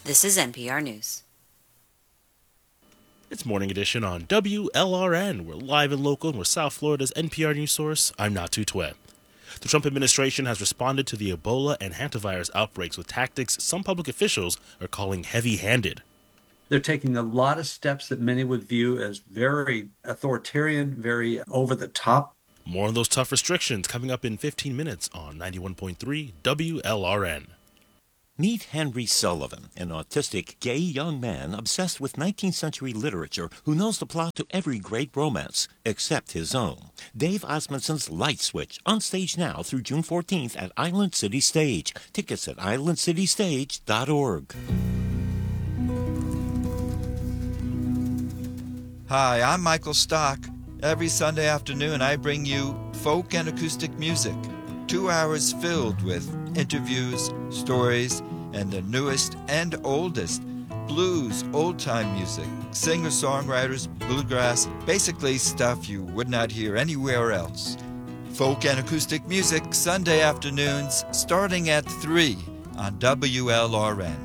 This is NPR News. It's Morning Edition on WLRN. We're live and local, and we're South Florida's NPR news source. I'm Natu Twet. The Trump administration has responded to the Ebola and hantavirus outbreaks with tactics some public officials are calling heavy-handed. They're taking a lot of steps that many would view as very authoritarian, very over-the-top. More on those tough restrictions coming up in 15 minutes on 91.3 WLRN. Meet Henry Sullivan, an autistic gay young man obsessed with 19th century literature who knows the plot to every great romance, except his own. Dave Osmundson's Light Switch, on stage now through June 14th at Island City Stage. Tickets at islandcitystage.org. Hi, I'm Michael Stock. Every Sunday afternoon I bring you folk and acoustic music. 2 hours filled with interviews, stories, and the newest and oldest blues, old-time music, singer-songwriters, bluegrass, basically stuff you would not hear anywhere else. Folk and acoustic music, Sunday afternoons, starting at 3 on WLRN.